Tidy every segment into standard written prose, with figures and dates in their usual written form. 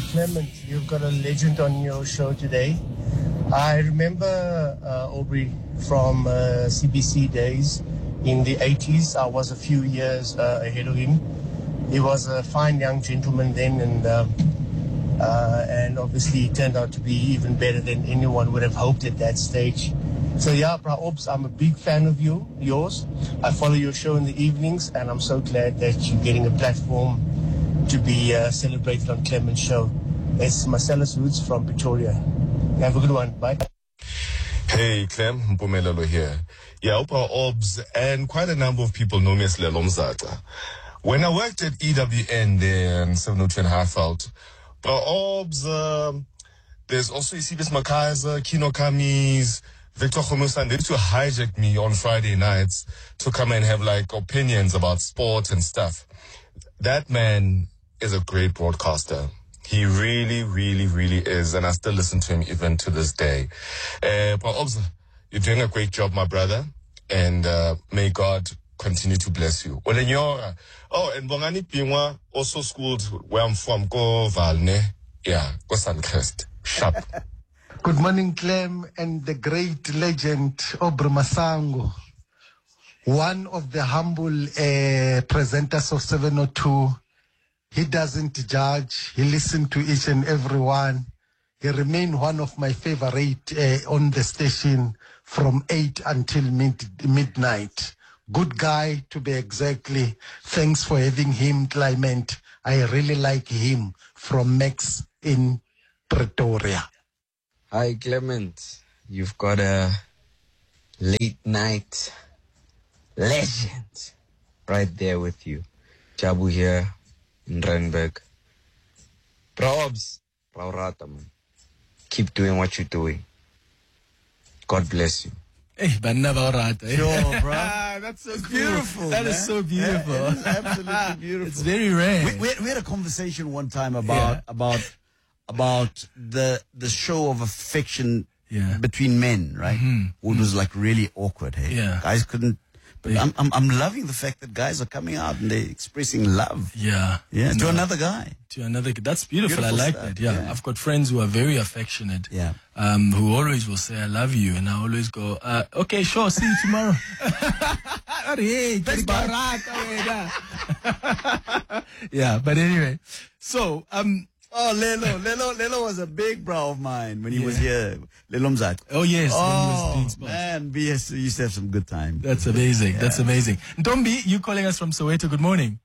Clement, you've got a legend on your show today. I remember Aubrey from CBC days in the 80s. I was a few years ahead of him. He was a fine young gentleman then, and obviously he turned out to be even better than anyone would have hoped at that stage. So yeah, Bra Obs, I'm a big fan of yours. I follow your show in the evenings, and I'm so glad that you're getting a platform to be celebrated on Clement's show. It's Marcellus Woods from Pretoria. Have a good one. Bye. Hey, Clem, Mpumelelo here. Yeah, Bra Obs, and quite a number of people know me as Lelo Mzata. When I worked at EWN there in 702 and Highveld, Bra Obs, there's also Isibis Makaiser, Kino Kamis, Victor Khomusan. They used to hijack me on Friday nights to come and have like opinions about sport and stuff. That man is a great broadcaster. He really, really, really is. And I still listen to him even to this day. But Obs, you're doing a great job, my brother. And may God continue to bless you. Olenyora. Oh, and Bongani Pingwa also schooled where I'm from. Go Valne. Yeah, go Suncrest. Sharp. Good morning, Clem, and the great legend, Aubrey Masango. One of the humble presenters of 702. He doesn't judge. He listens to each and every one. He remained one of my favorite on the station from 8 until midnight. Good guy, to be exactly. Thanks for having him, Clement. I really like him, from Max in Pretoria. Hi, Clement. You've got a late night legend right there with you. Jabu here in Randburg. Probs, keep doing what you're doing. God bless you. Hey, but never right. Sure, bro. That's so cool. Beautiful. That is so beautiful. Yeah, it is absolutely beautiful. It's very rare. We had a conversation one time about the show of affection between men, right? Mm-hmm. It was like really awkward. Hey, guys couldn't. But I'm loving the fact that guys are coming out and they're expressing love. Yeah. To another guy. That's beautiful. I like stuff. that. Yeah. I've got friends who are very affectionate. Yeah. Who always will say, I love you. And I always go, okay, sure. See you tomorrow. Yeah. But anyway, so, Lelo was a big bro of mine when he was here. Lelo Mzat. Oh, yes. Oh, man, we used to have some good time. That's amazing. Yeah. That's amazing. Ntombi, you calling us from Soweto. Good morning.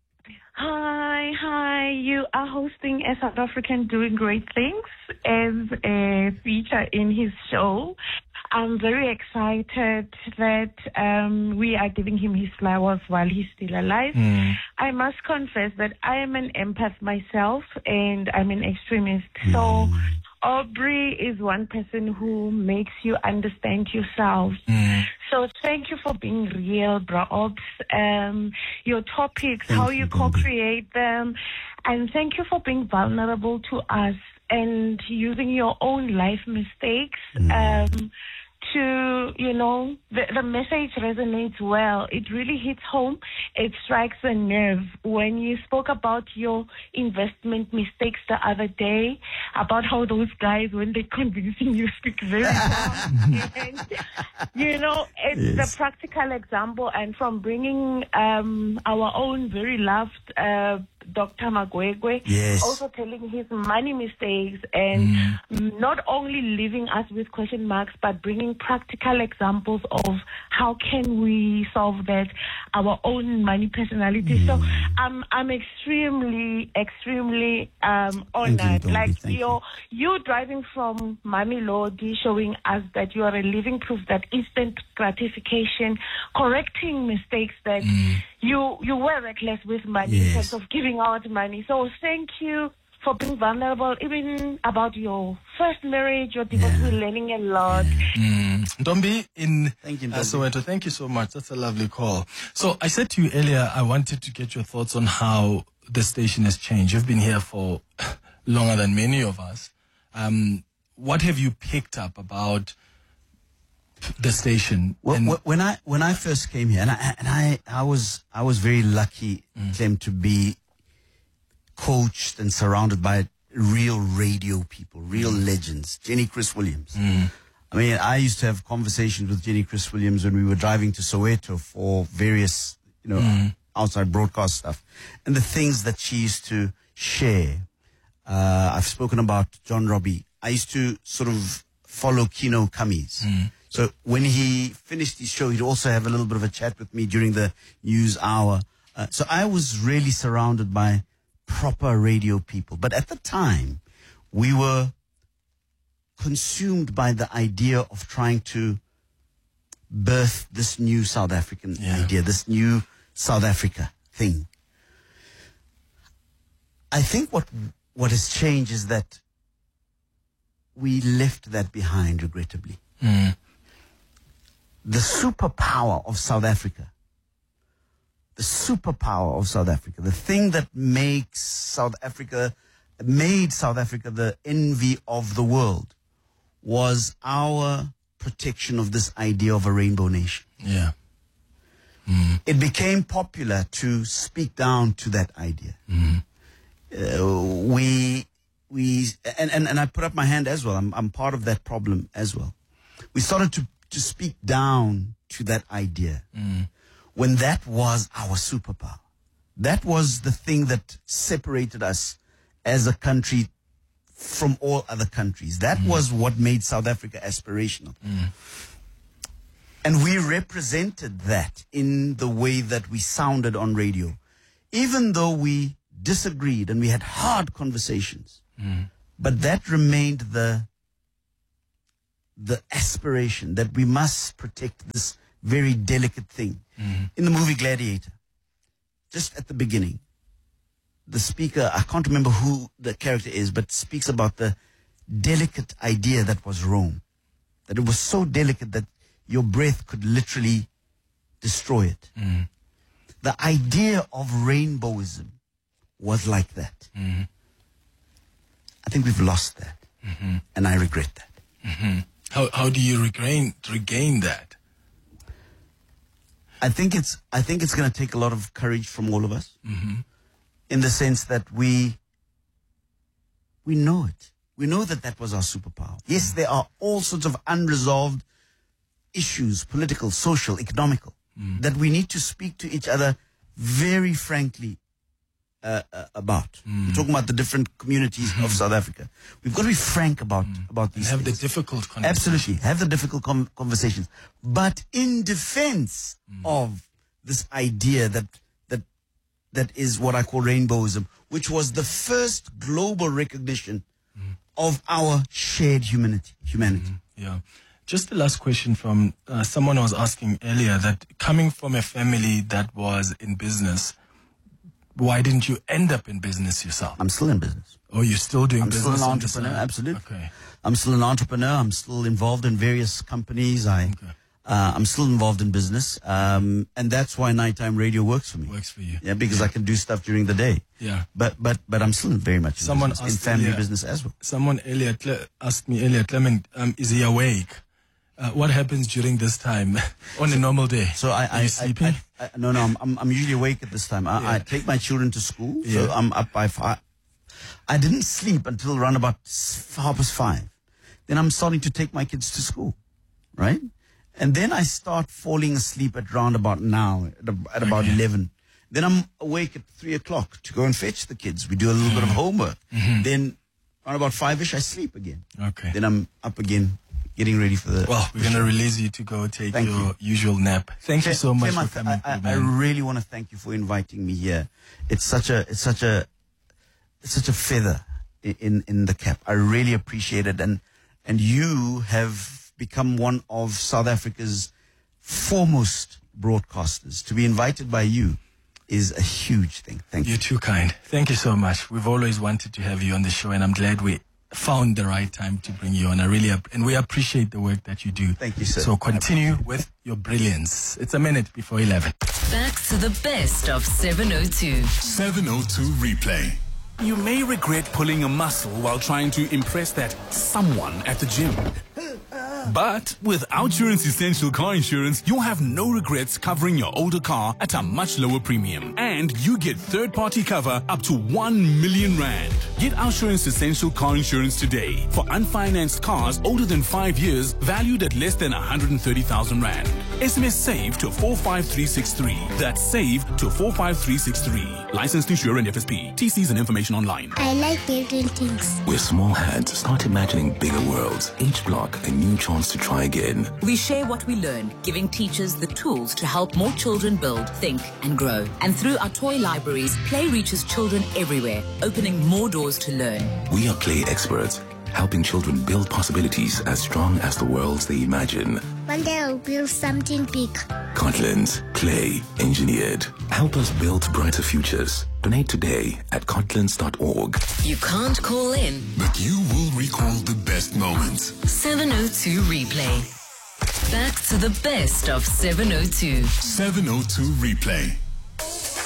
Hi. You are hosting a South African doing great things as a feature in his show. I'm very excited that we are giving him his flowers while he's still alive. I must confess that I am an empath myself and I'm an extremist. So Aubrey is one person who makes you understand yourself. So thank you for being real, Bra Obs. Your topics, how you co-create them. And thank you for being vulnerable to us and using your own life mistakes to, the message resonates well. It really hits home. It strikes a nerve. When you spoke about your investment mistakes the other day, about how those guys, when they're convincing you, speak very fast. And, it's the practical example. And from bringing our own very loved Dr. Magwegwe, also telling his money mistakes and not only leaving us with question marks, but bringing practical examples of how can we solve that, our own money personality. So I'm extremely honored. Like you driving from Mamelodi, showing us that you are a living proof that instant gratification, correcting mistakes that you were reckless with money in terms of giving out money. So thank you for being vulnerable, even about your first marriage, your divorce. We're learning a lot. Ntombi in Soweto, thank you so much. That's a lovely call. So I said to you earlier, I wanted to get your thoughts on how the station has changed. You've been here for longer than many of us. What have you picked up about the station? When I first came here, and I was very lucky, Clem, to be coached and surrounded by real radio people, real legends. Jenny Chris Williams. I mean, I used to have conversations with Jenny Chris Williams when we were driving to Soweto for various, outside broadcast stuff. And the things that she used to share. I've spoken about John Robbie. I used to sort of follow Kino Kamis. So when he finished his show, he'd also have a little bit of a chat with me during the news hour. So I was really surrounded by proper radio people. But at the time, we were consumed by the idea of trying to birth this new South African idea, this new South Africa thing. I think what has changed is that we left that behind, regrettably. The superpower of South Africa, the thing that made South Africa the envy of the world, was our protection of this idea of a rainbow nation. It became popular to speak down to that idea. And I put up my hand as well. I'm part of that problem as well. We started to speak down to that idea when that was our superpower. That was the thing that separated us as a country from all other countries. That was what made South Africa aspirational. And we represented that in the way that we sounded on radio. Even though we disagreed and we had hard conversations, but that remained the aspiration that we must protect this very delicate thing. In the movie Gladiator, just at the beginning, the speaker, I can't remember who the character is, but speaks about the delicate idea that was Rome. That it was so delicate that your breath could literally destroy it. The idea of rainbowism was like that. I think we've lost that. And I regret that. How do you regain that? I think it's going to take a lot of courage from all of us. In the sense that we know it. We know that was our superpower. Yes, there are all sorts of unresolved issues, political, social, economical, that we need to speak to each other very frankly about. We're talking about the different communities of South Africa. We've got to be frank about these things. The difficult conversations. Absolutely. Have the difficult conversations. But in defense of this idea that is what I call rainbowism, which was the first global recognition of our shared humanity. Yeah. Just the last question from someone was asking earlier, that coming from a family that was in business, why didn't you end up in business yourself? I'm still in business. Oh, you're still doing business? I'm still an entrepreneur, absolutely. Okay. I'm still an entrepreneur. I'm still involved in various companies. I'm still involved in business. And that's why nighttime radio works for me. Works for you. Yeah, because I can do stuff during the day. Yeah. But I'm still very much in family business as well. Someone earlier asked me earlier, Clement, is he awake? What happens during this time on a normal day? So Are you sleeping? No, I'm usually awake at this time. I take my children to school, so I'm up by 5. I didn't sleep until around about 5:30. Then I'm starting to take my kids to school, right? And then I start falling asleep at round about now, at about 11. Then I'm awake at 3 o'clock to go and fetch the kids. We do a little bit of homework. Then around about 5-ish, I sleep again. Okay. Then I'm up again, getting ready for the... Well, we're going to release you to go take your usual nap. Thank you so much for coming. I really want to thank you for inviting me here. It's such a feather in the cap. I really appreciate it. And you have become one of South Africa's foremost broadcasters. To be invited by you is a huge thing. Thank you. You're too kind. Thank you so much. We've always wanted to have you on the show, and I'm glad we found the right time to bring you on. And we appreciate the work that you do. Thank you, sir. So continue with your brilliance. It's a minute before 11. Back to the best of 702. 702 replay. You may regret pulling a muscle while trying to impress that someone at the gym. But with Outsurance Essential Car Insurance, you'll have no regrets covering your older car at a much lower premium. And you get third-party cover up to 1 million rand. Get Outsurance Essential Car Insurance today for unfinanced cars older than 5 years valued at less than 130,000 rand. SMS SAVE to 45363. That's SAVE to 45363. Licensed insurer and FSP. TCs and information online. I like building things. With small hands, start imagining bigger worlds. Each block, a new chance to try again. We share what we learn, giving teachers the tools to help more children build, think, and grow. And through our toy libraries, play reaches children everywhere, opening more doors to learn. We are play experts, helping children build possibilities as strong as the worlds they imagine. One day I'll build something big. Cortland, play engineered. Help us build brighter futures. Donate today at cortlands.org. You can't call in, But you will recall the best moments. 702 Replay. Back to the best of 702. 702 Replay.